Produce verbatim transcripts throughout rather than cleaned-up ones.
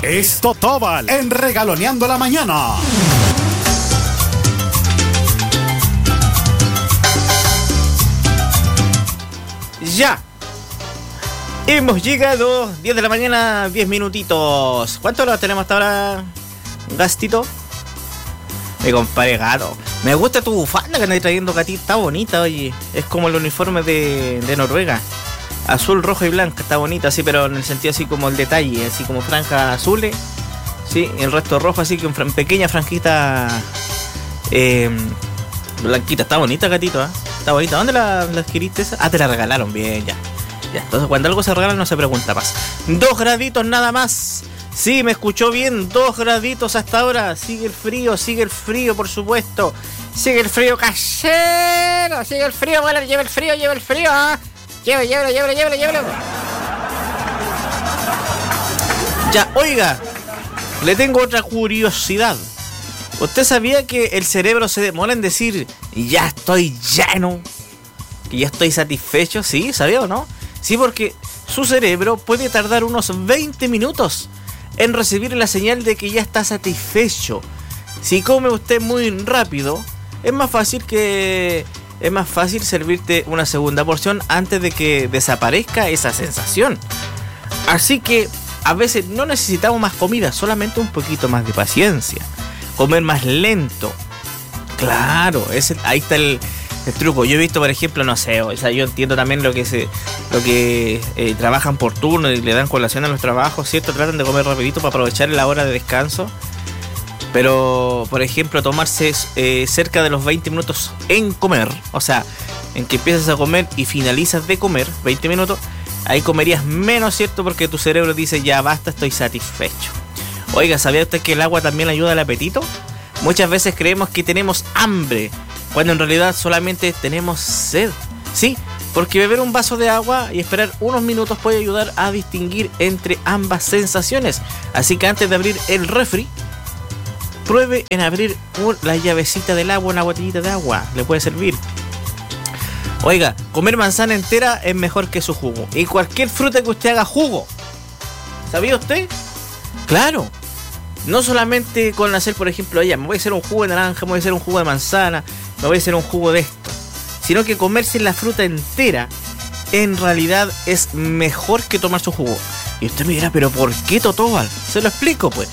Es Totóbal en Regaloneando la Mañana. Ya. Hemos llegado, diez de la mañana, diez minutitos. ¿Cuánto horas tenemos hasta ahora, Gastito? Me compadre Gato. Me gusta tu bufanda que andas trayendo, Gatito. Está bonita, oye. Es como el uniforme de, de Noruega. Azul, rojo y blanca. Está bonita, sí, pero en el sentido así como el detalle. Así como franjas azules. Sí, y el resto rojo, así que en pequeña franjita eh, blanquita. Está bonita, Gatito, ¿eh? Está bonita. ¿Dónde la, la adquiriste esa? Ah, te la regalaron. Bien, ya. Ya, entonces cuando algo se regala no se pregunta más. Dos graditos nada más. Sí, me escuchó bien. Dos graditos hasta ahora. Sigue el frío, sigue el frío, por supuesto. Sigue el frío casero. Sigue el frío, bueno, lleva el frío, lleva el frío. ¿eh? Lleva, llévalo, llévalo, llévalo, llévalo. Ya, oiga. Le tengo otra curiosidad. ¿Usted sabía que el cerebro se demora en decir ya estoy lleno? Que ya estoy satisfecho. ¿Sí? ¿Sabía o no? Sí, porque su cerebro puede tardar unos veinte minutos en recibir la señal de que ya está satisfecho. Si come usted muy rápido, es más fácil que es más fácil servirte una segunda porción antes de que desaparezca esa sensación. Así que a veces no necesitamos más comida, solamente un poquito más de paciencia. Comer más lento. Claro, ese, ahí está el, el truco. Yo he visto, por ejemplo, no sé, o sea, yo entiendo también lo que se, lo que eh, trabajan por turno y le dan colación a los trabajos, ¿cierto? Tratan de comer rapidito para aprovechar la hora de descanso. Pero, por ejemplo, tomarse eh, cerca de los veinte minutos en comer, o sea, en que empiezas a comer y finalizas de comer, veinte minutos, ahí comerías menos, ¿cierto? Porque tu cerebro dice, ya basta, estoy satisfecho. Oiga, ¿sabía usted que el agua también ayuda al apetito? Muchas veces creemos que tenemos hambre, cuando en realidad solamente tenemos sed. Sí, porque beber un vaso de agua y esperar unos minutos puede ayudar a distinguir entre ambas sensaciones. Así que antes de abrir el refri, pruebe en abrir un, la llavecita del agua, una botellita de agua, le puede servir. Oiga, comer manzana entera es mejor que su jugo. Y cualquier fruta que usted haga jugo. ¿Sabía usted? Claro. No solamente con hacer, por ejemplo, ella, me voy a hacer un jugo de naranja, me voy a hacer un jugo de manzana, me voy a hacer un jugo de esto. Sino que comerse la fruta entera, en realidad es mejor que tomar su jugo. Y usted me dirá, ¿pero por qué, Totóbal? Se lo explico, pues.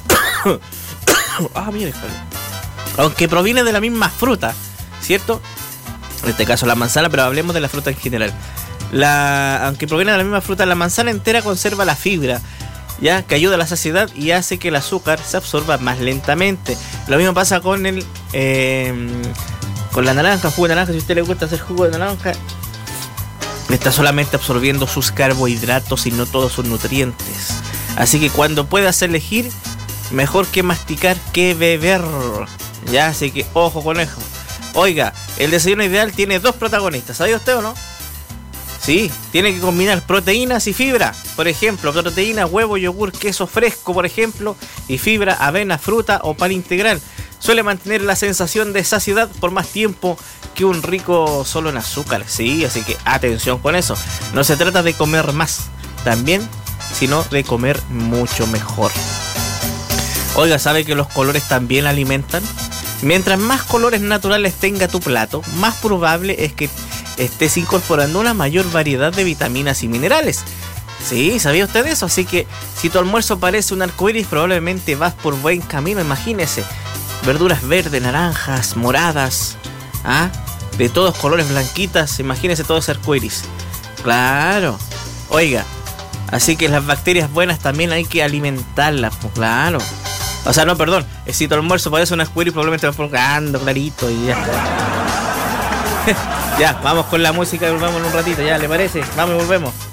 Ah, mire, aunque proviene de la misma fruta, ¿cierto? En este caso la manzana, pero hablemos de la fruta en general. La, aunque proviene de la misma fruta, la manzana entera conserva la fibra, ya, que ayuda a la saciedad y hace que el azúcar se absorba más lentamente. Lo mismo pasa con el eh, con la naranja, jugo de naranja. Si a usted le gusta hacer jugo de naranja, está solamente absorbiendo sus carbohidratos y no todos sus nutrientes. Así que cuando puedas elegir, mejor que masticar que beber. Ya, así que ojo con eso. Oiga, el desayuno ideal tiene dos protagonistas. ¿Sabía usted o no? Sí, tiene que combinar proteínas y fibra. Por ejemplo, proteína, huevo, yogur, queso fresco, por ejemplo, y fibra, avena, fruta o pan integral. Suele mantener la sensación de saciedad por más tiempo que un rico solo en azúcar. Sí, así que atención con eso. No se trata de comer más, también, sino de comer mucho mejor. Oiga, ¿sabe que los colores también alimentan? Mientras más colores naturales tenga tu plato, más probable es que estés incorporando una mayor variedad de vitaminas y minerales. Sí, ¿sabía usted eso? Así que si tu almuerzo parece un arcoíris, probablemente vas por buen camino. Imagínese, verduras verdes, naranjas, moradas, ¿ah? De todos colores, blanquitas. Imagínese todo ese arcoíris. Claro. Oiga, así que las bacterias buenas también hay que alimentarlas, pues claro. O sea, no, perdón, si tu almuerzo parece un arcoíris, probablemente vas por grande, clarito y ya. Ya, vamos con la música y volvemos en un ratito, ya, ¿le parece? Vamos y volvemos.